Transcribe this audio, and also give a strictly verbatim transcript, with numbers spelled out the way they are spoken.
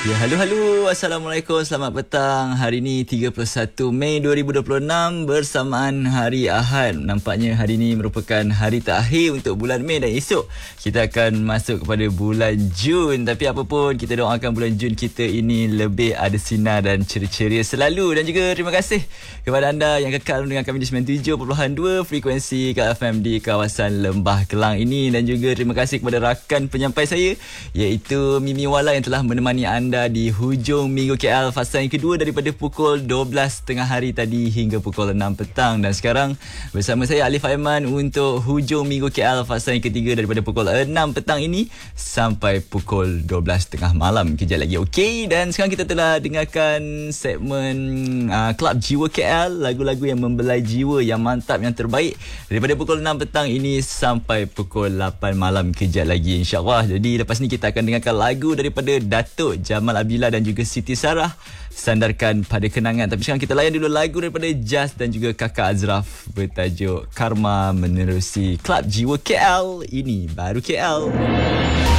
Ya, halo halo. Assalamualaikum. Selamat petang. Hari ini tiga puluh satu Mei dua ribu dua puluh enam bersamaan Hari Ahad. Nampaknya hari ini merupakan hari terakhir untuk bulan Mei dan esok kita akan masuk kepada bulan Jun. Tapi apapun, kita doakan bulan Jun kita ini lebih ada sinar dan ceria-ceria selalu. Dan juga terima kasih kepada anda yang kekal dengan kami di sembilan puluh tujuh perpuluhan dua frekuensi K F M di kawasan Lembah Kelang ini. Dan juga terima kasih kepada rakan penyampai saya iaitu Mimi Wala yang telah menemani anda di hujung minggu K L fasa yang kedua daripada pukul dua belas tengah hari tadi hingga pukul enam petang. Dan sekarang bersama saya Alif Aiman untuk hujung minggu K L fasa yang ketiga daripada pukul enam petang ini sampai pukul dua belas tengah malam. Kejap lagi, okey. Dan sekarang kita telah dengarkan segmen uh, Klub Jiwa K L, lagu-lagu yang membelai jiwa, yang mantap, yang terbaik daripada pukul enam petang ini sampai pukul lapan malam kejap lagi, insyaAllah. Jadi lepas ni kita akan dengarkan lagu daripada Datuk Jamal Abdillah dan juga Siti Sarah, Sandarkan Pada Kenangan. Tapi sekarang kita layan dulu lagu daripada Jazz dan juga Kakak Azraf bertajuk Karma menerusi Klub Jiwa K L. Ini baru K L.